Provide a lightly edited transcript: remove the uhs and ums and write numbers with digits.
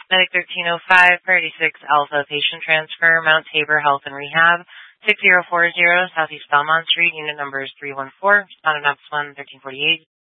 Medic 1305, Priority 6 Alpha, Patient Transfer, Mount Tabor Health and Rehab, 6040 Southeast Belmont Street, unit number is 314, respondent Ops 1, 1348.